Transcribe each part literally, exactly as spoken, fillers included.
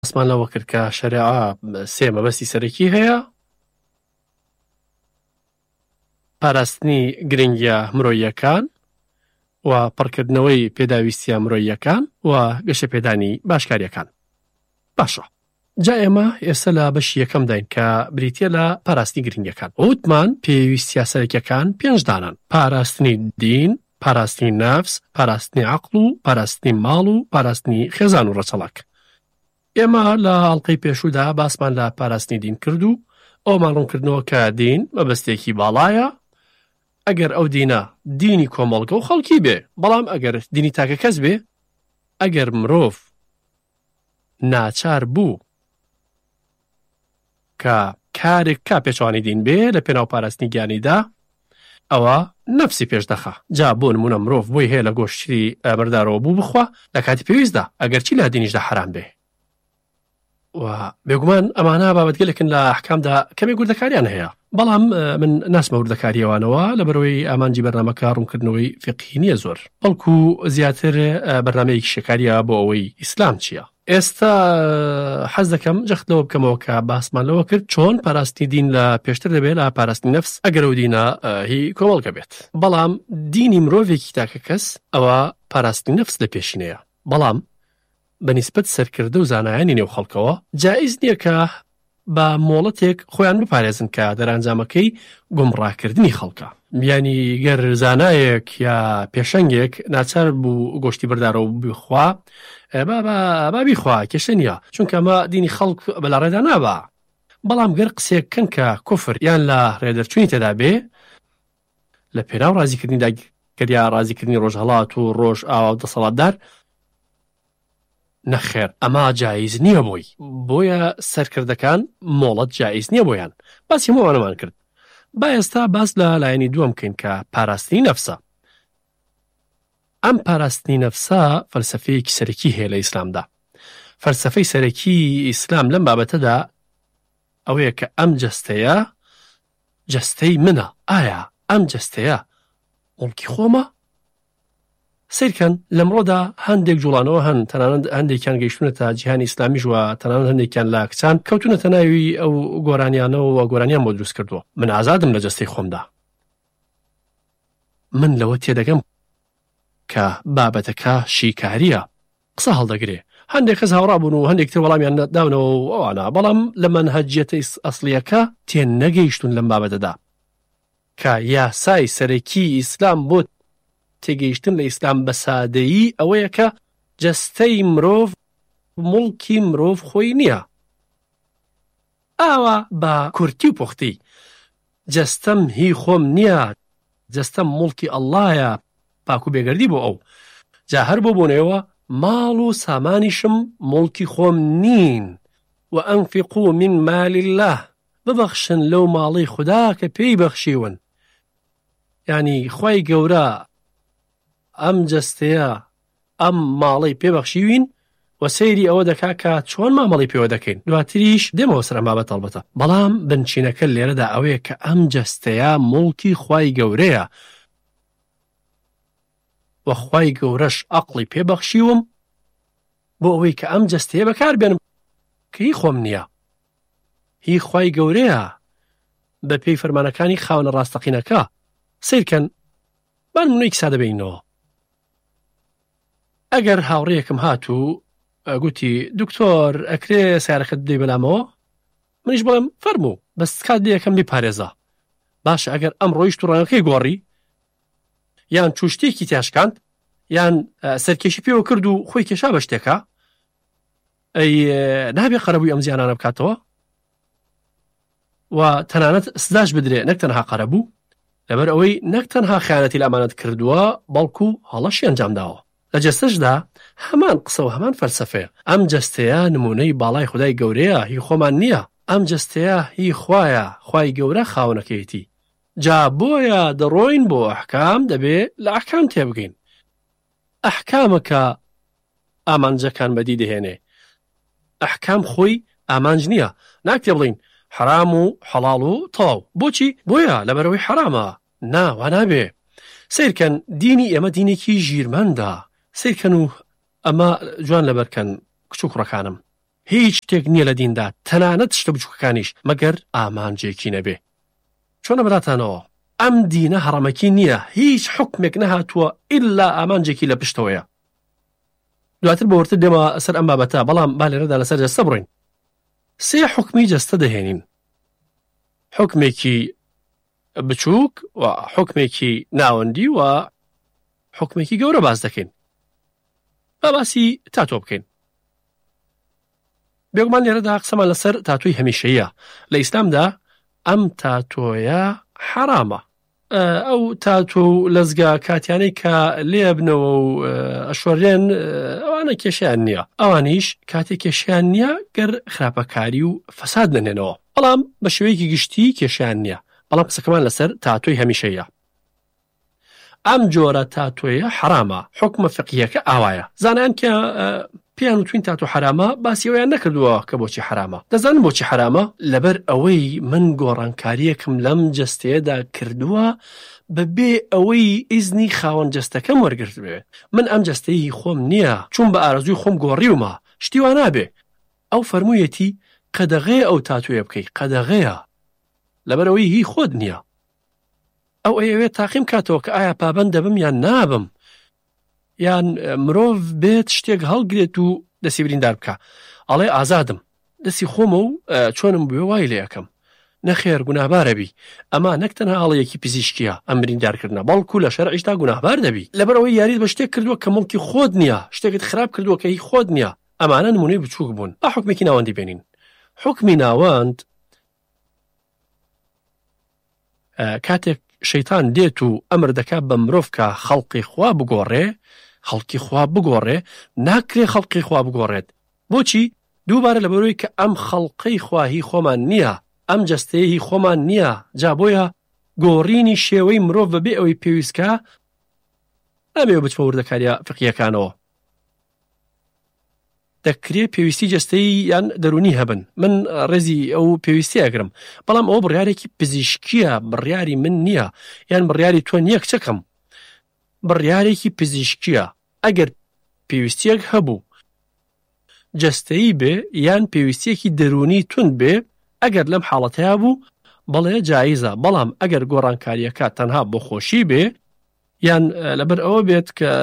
باسمان لەوە کرد کە شەریعە سێ مەبەستی سەرەکی هەیە: پاراستنی گرنگیە مرۆییەکان و پڕکردنەوەی پێداویستیە مرۆییەکان و گەشە پێدانی باشکاریەکان. باشە، جا ئێمە ئێستا لە بەشی یەکەم داین کە بریتیە لە پاراستنی گرنگیەکان. وتمان پێویستیە سەرەکیەکان پێنج دانان: پاراستنی دین، پاراستنی نەفس، پاراستنی عەقڵ و پاراستنی ماڵ و پاراستنی خێزان و ڕەچەڵک. ئێمە لە ئەڵقەی پێشوودا باسمان لە پاراستنی دین کرد و ئەومان ڕوونکردنەوە کە دین مەبەستێکی باڵایە ئەگەر ئەو دینە دینی کۆمەڵگە و خەڵکی بێ، بەڵام ئەگەر دینی تاکە کەس بێ، ئەگەر مرۆڤ ناچار بوو کە کارێک کا پێچوانی دین بێ لە پێناو پاراستنی گیانیدا، ئەوە نەفسی پێش دەخە. جا بۆ نمونە مرۆڤ بۆی هەیە لە گۆشتی بەردارەوە بوو بخوا لە کاتی پێویستدا، ئەگەر چی لە دینیشدا حرام بێ. و بێگومان ئەمانە بابەتگەلێکن لە ئەحکامدا کەمێک وردەکاریان هەیە، بەڵام من ناسمە وردەکاریەوانەوە لەبەرەوەی ئامانجی بەرنامەکە ڕوونکردنەوەی فقهی نییە زۆر، بەڵکو زیاتر بەرنامەیەکی شێکاریە بۆ ئەوەی ئیسلام چییە. ئێستا حەز دەکەم جەخت لەوە بکەمەوە کە باسمان لەوە کرد چۆن پاراستنی دین لە پێشتر دەبێت لە پاراستنی نەفس ئەگەر ئەو دینە هی کۆمەڵگە بێت. بەڵام دینی مرۆڤێکی تاکە کەس ئەوە پاراستنی نەفس لە پێشینەیە، بەڵام بەنیسبەت سەرکردە و زانایانی نێو خەڵکەوە جائز نییە کە بە مۆڵەتێک خۆیان بپارێزن کە دەرانجامەکەی گومڕاکردنی خەڵکە. بیانی گەر زانایەک یا پێشەنگێک ناچار بوو گۆشتی بەردارەوە بخوا، با بیخوا کێشە نییە، چونکە ئەمە دینی خەڵک بەلاڕێدا نابا. بەڵام گەر قسێککەن کە کوفر یان لە ڕێدەرچوونی تێدا بێ لە پێناو ڕازیکردنی داگەریا ڕازیکردنی ڕۆژهەڵات و ڕۆژ ئاوا دەسەڵاتدار، نەخێر ئەمە جایز نییە بۆی. بۆیە سەرکردەکان مۆڵەت جایز نییە بۆیان. باسی هەمووانەمان کرد. با ئێستا باس لە لایەنی دووەم بکەین کە پاراستنی نەفسە. ئەم پاراستنی نەفسە فەلسەفەیەکی سەرەکی هەیە لە ئیسلامدا. فەلسەفەی سەرەکی ئیسلام لەم بابەتەدا ئەوەیە کە ئەم جەستەیە جەستەی منە. ئایا ئەم جەستەیە مڵکی خۆمە؟ سیرکەن لەمڕۆدا هەندێک جوڵانەوە هەن، تەنانەت هەندێکیان گەیشتونەتە جیهانی ئیسلامیش و تەنانەت هەندێکیان لا کچان کەوتونەتە ناوی ئەو گۆرانیانەوە و گۆرانیان بۆ دروست کردووە. من ئازادم لە جەستەی خۆمدا. من لەوە تێدەگەم کە بابەتەکە شیکاریە، قسە هەڵدەگرێ. هەندێک کەس هاوڕا بوون و هەندێک تر وەڵامیان داونەوە و ئەوانە، بەڵام لە مەنهەجیەتە ئەسڵیەکە تێن نەگەیشتون لەم بابەتەدا کە یاسای سەرەکی ئیسلام بۆ تێگەیشتن لە ئیسلام بە سادەیی ئەوەیە کە جەستەی مرۆڤ مڵکی مرۆڤ خۆی نییە. ئاوا بە کورتی و پوختی جەستەم هی خۆم نییە، جەستەم مڵکی ئەڵڵایە، پاک و بێگەردی بۆ ئەو. جا هەر بۆ بوونەوە ماڵ و سامانیشم مڵکی خۆم نین. و ئەنفقوا من مال الله، ببەخشن لەو ماڵی خوددا کە پێی بەخشیون. یعنی خوای گەورە ئەم جەستەیە ئەم ماڵی پێبەخشیوین و سەیری ئەوە دەکا کە چۆن مامەڵی پێوە دەکەین. دواتریش دێمەوە سەر ئەم بابەت هەڵبەتە، بەڵام بنچینەکە لێرەدا ئەوەیە کە ئەم جەستەیە مڵکی خوای گەورەیە و خوای گەورەش عەقڵی پێبەخشیوم بۆ ئەوەی کە ئەم جەستەیە بەکار بێنم کە هی خۆم نییە، هی خوای گەورەیە بە پێی فەرمانەکانی خاوەنە ڕاستەقینەکە. سیرکەن با نمونەیەکی سادە بینەوە. ئەگەر هاوڕێیەکم هاتوو گوتی دکتۆر ئەکرێ سیارەکەت بدەی بەلامەوە، منیش بڵێم فەرموو، بەس کات دەیەکەم بیپارێزە. باشە ئەگەر ئەم ڕۆیشت و ڕەنگەکەی گۆڕی یان تووشتێکی تیاشکاند یان سەرکێشی پێوە کرد و خۆی کێشا بە شتێکە، ئەی نابێ قەرەبووی ئەم زیانانە بکاتەوە و تەنانەت سزاش بدرێ نەک تەنها قەرەبوو، لەبەر ئەوەی نەک تەنها خیانەتی لە ئەمانەت کردووە بەڵکو هەڵەشی ئەنجام داوە. لە جەستەشدا هەمان قسە و هەمان فەلسەفەیە. ئەم جەستەیە نمونەی باڵای خودای گەورەیە، هی خۆمان نییە. ئەم جەستەیە هی خوایە، خوای گەورە خاوەنەکەیەتی. جا بۆیە دەڕۆین بۆ ئەحکام، دەبێ لە ئەحکام تێبگەین. ئەحکامەکە ئامانجەکان بەدی دەهێنێ. ئەحکام خۆی ئامانج نییە، ناکتێ بڵین حرام و حەڵاڵ و تەواو. بۆچی؟ بۆیە لەبەرەوەی حرامە. نا وا نابێ. سیرکەن دینی ئێمە دینێکی ژیرمەندە. سیرکەن و ئەمە جوان لەبەرکەن کچ و کوڕەکانم. هیچ شتێک نییە لە دیندا تەنانەت شتە بچووکەکانیش مەگەر ئامانجێکی نەبێ. چۆنە براتانەوە ئەم دینە هەڕەمەکی نییە، هیچ حکمێک نەهاتووە ئیلا ئامانجێکی لە پشتەوەیە. دواتر بەوەرتر دێمە سەر ئەم بابەتە، بەڵام با لێرەدا لەسەر جەستە بڕۆین. سێ حکمی جەستە دەهێنین، حکمێکی بچووک و حکمێکی ناوەندی و حکمێکی گەورە باز دەکەین. با باسی تاتۆ بکەین. بێگومان لێرەدا قسەمان لەسەر تاتۆی هەمیشەیە. لە ئیسلامدا ئەم تاتۆیە حرامە. ئەو تاتۆ لەزگا کاتیانەی کە لێبنەوە و ئەشۆرێن ئەوانە کێشیان نییە، ئەوانیش کاتێک کێشیان نییە گەر خراپەکاری و فەساد نەنێنەوە، بەڵام بە شێوەیەکی گشتی کێشیان نییە. بەڵام قسەکەمان لەسەر تاتۆی هەمیشەیە. ئەم جۆرە تاتۆیە حرامە، حکمە فقیەکە ئاوایە. زانایان کە پێیان وتوین تاتۆ حرامە باسی ئەویان نەکردووە کە بۆچی حرامە. دەزانم بۆچی حرامە؟ لەبەر ئەوەی من گۆڕانکاریەکم لەم جەستەیەدا کردووە بەبێ ئەوەی ئیزنی خاوەن جەستەکەم وەرگرت بێ. من ئەم جەستەی خۆم نییە، چون بە ئارەزوی خۆم گۆڕیومە، شتی وا نابێ. ئەو فەرموویەتی قەدەغەیە ئەو تاتۆیە بکەی، قەدەغەیە، لەبەر ئەوەی هی خۆت نییە. ئەو ئەوێت تاقیم کاتەوە کە ئایا پابەند دەبم یان نابم، یان مرۆڤ بێت شتێک هەڵگرێت و دەسی بریندار بکە ئەڵێ ئازادم، دەستی خۆمە و چۆنم بوێ وای لێ یەکەم. نەخێر گوناهبارە بی. ئەمە نەک تەنها هەڵەیەکی پزیشکیە ئەم بریندارکردنە، بەڵکو لە شەرعیشدا گوناهبار دەبی، لەبەر ئەوەی یاریت بە شتێک کردووە کە مڵکی خۆت نییە، شتێکت خراپ کردووە کە هی خۆت نییە. ئەمانە نمونەی بچووک بوون. با حکمێکی ناوەندی بێنین. حکمی ناوەند کاتێک شەیتان دێت و ئەمر دەکات بە مرۆڤ کە خەڵقی خوا بگۆڕێ، خەڵکی خوا بگۆڕێ، ناکرێ خەڵقی خوا بگۆڕێت. بۆچی؟ دووبارە لەبەرەوەی کە ئەم خەڵقەی خوا هی خۆمان نییە، ئەم جەستەیە هی خۆمان نییە. جا بۆیە گۆڕینی شێوەی مرۆڤ بەبێ ئەوەی پێویستکە نامەوێت بچمە وردەکاریە فقیەکانەوە. دەکرێت پێویستی جەستەی یان دەرونی هەبن. من ڕێزی ئەو پێویستی ئەگرم، بەڵام ئەوە بڕیارێکی پزیشکیە، بڕیاری من نییە، یان بڕیاری تۆ نییە کچەکەم، بڕیارێکی پزیشکیە. ئەگەر پێویستیەک هەبوو جەستەیی بێ یان پێویستیەکی دەرونی تون بێ، ئەگەر لەم حاڵەتەیە بوو بەڵێ جایزە. بەڵام ئەگەر گۆڕانکاریەکە تەنها بۆ خۆشی بێ یان لەبەر ئەوە بێت کە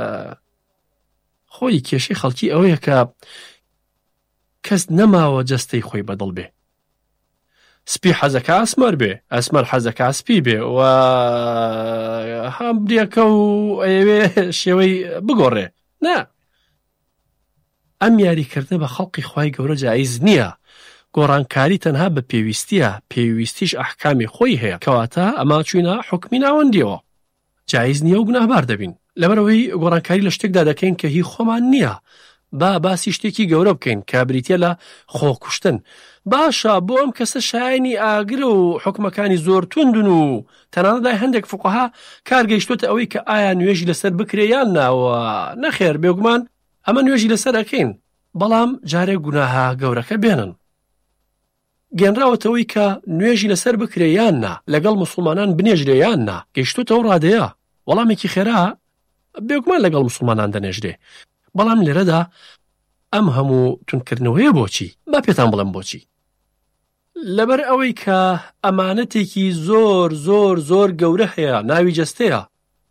خۆی کێشەی خەڵکی ئەوەیە کە کەس نەماوە جەستەی خۆی بەدڵ بێ. سپی حەزەکە ئەسمەر بێ، ئەسمەر حەزەکە سپی بێ، و هەم بریەکە و ئەوێ شێوەی بگۆڕێ. نا، ئەم یاریکردنە بە خەڵقی خوای گەورە جایز نییە. گۆڕانکاری تەنها بە پێویستیە، پێویستیش ئەحکامی خۆی هەیە، کەواتە ئەما چوینە حکمی ناوەندیەوە، جایز نییە و گوناهبار دەبین. لەبەرەوەی گۆڕانکاری لە شتێکدا دەکەین کە هی خۆمان نییە. با باسی شتێکی گەورە بکەین کە بریتە لە خۆکوشتن. باشە بۆ ئەم کەسە شایانی ئاگرە و حکمەکانی زۆر توندن و تەنانەت لای هەندێک فوقەها کارگەیشتوتە ئەوەی کە ئایا نوێژی لەسەر بکرێ یان ناوە. نەخێر، بێگومان ئەمە نوێژی لەسەر ئەکەین، بەڵام جارێک گوناها گەورەکە بێنن. گەنراوەتەوەی کە نوێژی لەسەر بکرێ یان نا، لەگەڵ موسڵمانان بنێژرێ یان نا، گەیشتوتەوە ڕادەیە. وەڵامێکی خێرا بێگومان لەگەڵ موسڵمانان دەنێژرێ، بەڵام لێرەدا ئەم هەموو تونکردنەوەیە بۆچی؟ با پێتان بڵێم بۆچی. لەبەر ئەوەی کە ئەمانەتێکی زۆر زۆر زۆر گەورە هەیە، ناوی جەستەیە.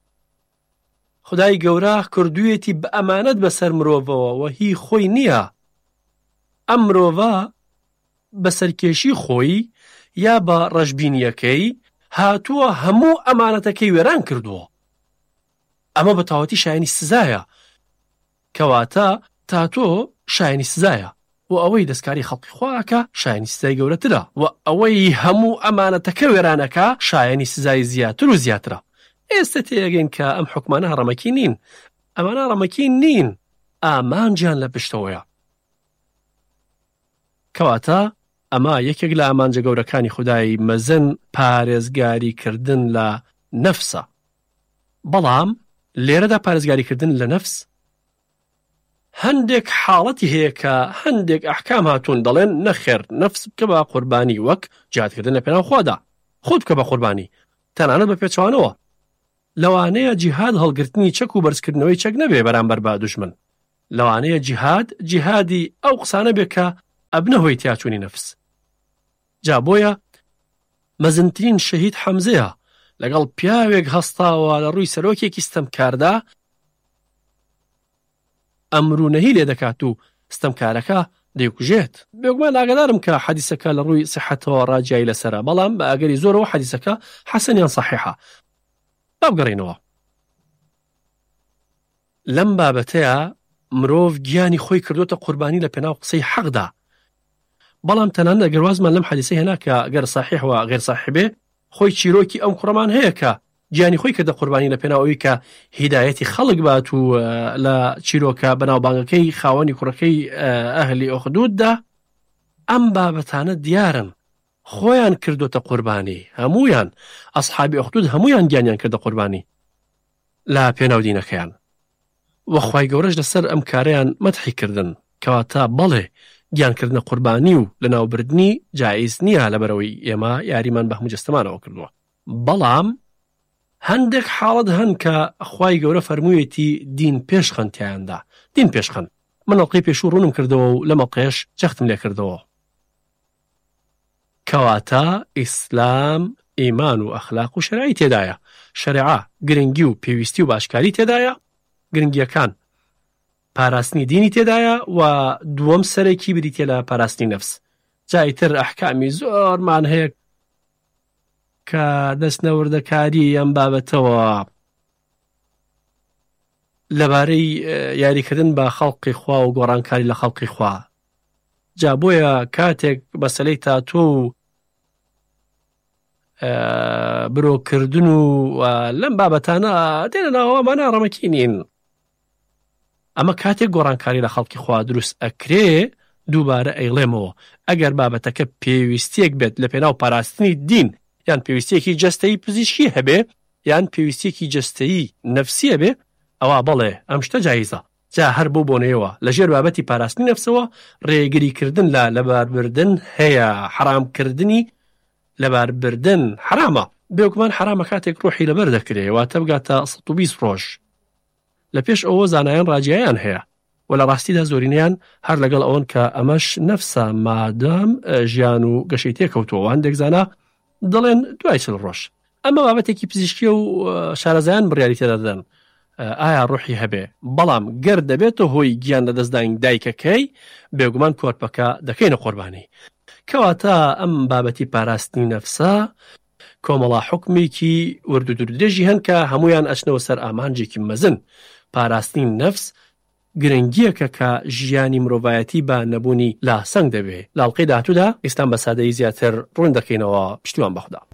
خدای گەورە کردوویەتی بە ئەمانەت بەسەر مرۆڤەوە و هی خۆی نییە. ئەم مرۆڤە بە سەرکێشی خۆی یا بە ڕەشبینیەکەی هاتووە هەموو ئەمانەتەکەی وێران کردووە. ئەمە بە تاوەتی شایانی سزایە، کەواتە تاتۆ شایانی سزایە، و ئەوەی دەستکاری خەڵقی خواکە شایانی سزای گەورەترە، و ئەوەی هەموو ئەمانەتەکە وێرانەکە شایانی سزای زیاتر و زیاترە. ئێستا تێگەین کە ئەم حکمانە هەڕەمەکی نین، ئەمانە هەڕەمەکی نین، ئامانجیان لە پشتەوەیە. کەواتە ئەمە یەکێک لە ئامانجە گەورەکانی خودای مەزن پارێزگاریکردن لە نەفسە. بەڵام لێرەدا پارێزگاریکردن لە نەفس هەندێک حاڵەتی هەیە کە هەندێک ئەحکام هاتوون دەڵێن نەخێر، نەفس بکە بە قوربانی، وەک جیهادکردن لە پێناو خوادا، خۆت بکە بە قوربانی، تەنانەت بە پێچوانەوە. لەوانەیە جیهاد هەڵگرتنی چەک و بەرزکردنەوەی چەک نەبێ بەرامبەر بە دوژمن، لەوانەیە جیهاد جیهادی ئەو قسانە بێت کە ئەبنە هۆی تیاچوونی نەفس. جا بۆیە مەزنترین شەهید حەمزەیە لەگەڵ پیاوێک هەستاوە لە ڕووی سەرۆکێکی ستەمکاردا ئەمرونەهی لێ دەکات و ستەمکارەکە دەیکوژێت. بێگومان ئاگادارم کە حەدیسەکە لە ڕووی سیحەتەوە ڕاجایی لەسەرە، بەڵام بە ئەگەری زۆرەوە حەدیسەکە حەسەنیان سەحیحە. بابگەڕێنەوە لەم بابەتەیە مرۆڤ گیانی خۆی کردوتە قوربانی لە پێناو قسەی حەقدا، بەڵام تەنانەت ئەگەر وازمان لەم حەدیسە هێنا کە ئەگەر صحیحەوە غێر صحیحێ خۆی چیرۆکی ئەم کوڕەمان هەیە کە گیانی خۆی کردە قوربانی لە پێناو ئەوەی کە هیدایەتی خەڵک بات و لە چیرۆکە بەناوبانگەکەی خاوەنی کوڕەکەی ئەهلی ئوخدوددا. ئەم بابەتانە دیارن خۆیان کردوتە قوربانی، هەمویان ئەسحابی ئوخدود هەمویان گیانیان کردە قوربانی لە پێناو دینەکەیان، وەخوای گەورەش لەسەر ئەم کارەیان مەدحی کردن، کەواتە بەڵێ گیانکردنە قوربانی و لە ناوبردنی جایز نییە لەبەرەوەی ئێمە یاریمان بە هەموو جەستەمانەوە کردووە. بەڵام هەندێک حاڵەت هەن کە خوای گەورە فەرموویەتی دین پێشخەنتیاندا. دین پێشخەن من ئەڵقەی پێشوو ڕوونم کردەوە و لەمە قێش جەختم لێ کردەوە، کەواتە ئیسلام ئیمان و ئەخلاق و شەرعی تێدایە. شەریعە گرنگی و پێویستی و باشکاری تێدایە، گرنگیەکان پاراستنی دینی تێدایە، و دووەم سەرێکی بریتە لە پاراستنی نەفس. جایتر ئەحکامی زۆرمان هەیە کە دەستنەوردەکاری ئەم بابەتەوە لەبارەی یاریکردن بە خەڵقی خوا و گۆڕانکاری لە خەڵقی خوا. جا بۆیە کاتێک مەسەلەی تاتۆ و برۆکردن و لەم بابەتانە دێنە ناوەمانە ڕەمەکی نین. ئەمە کاتێک گۆڕانکاری لە خەڵکی خوا دروست ئەکرێ دووبارە ئەیڵێمەوە ئەگەر بابەتەکە پێویستیەک بێت لە پێناو پاراستنی دین، یان پێویستیەکی جەستەیی پزیشکی هەبێ، یان پێویستیەکی جەستەیی نەفسی هەبێ، ئەوە بەڵێ ئەم شتە جایزە. جا هەر بۆ بۆنەوە لە ژێر بابەتی پاراستنی نەفسەوە ڕێگریکردن لە لەباربردن هەیە، حرامکردنی لەباربردن حرامە. بێگومان حرامە کاتێک ڕۆحی لەبەر دەکرێ واتە بگاتە سەد و بیست ڕۆژ. لە پێش ئەوە زانایان ڕاجیایان هەیە و لە ڕاستیدا زۆرینیان هەر لەگەڵ ئەوەن کە ئەمەش نەفسە مادام ژیان و گەشەی تێکەوتووە، هەندێک زانا دەڵێن دوای چل ڕۆژ. ئەمە بابەتێکی پزیشکی و شارەزایان بڕیاری تێدا دەدەن ئایا ڕۆحی هەبێ، بەڵام گەر دەبێتە هۆی گیان لە دەستدانی دایکەکەی بێگومان کۆرپەکە دەکەینە قوربانی. کەواتە ئەم بابەتی پاراستنی نەفسە کۆمەڵا حکمێکی ورد و دوردرێژی هەن کە هەمویان ئەچنەوە سەر ئامانجێکی مەزن. پاراستنی نەفس گرنگیەکە کە ژیانی مرۆڤایەتی بە نەبوونی لا سەنگ دەبێ. لاڵقەی داهاتوودا ئێستان بە سادەیی زیاتر ڕوون دەکەینەوە. پشتیوان بەخدا.